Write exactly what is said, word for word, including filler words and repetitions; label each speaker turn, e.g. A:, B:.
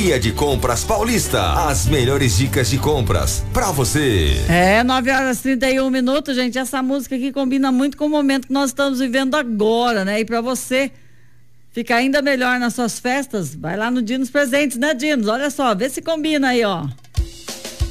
A: Dia de Compras Paulista. As melhores dicas de compras pra você.
B: É, nove horas e trinta e um minutos, gente. Essa música aqui combina muito com o momento que nós estamos vivendo agora, né? E pra você ficar ainda melhor nas suas festas, vai lá no Dinos Presentes, né, Dinos? Olha só, vê se combina aí, ó.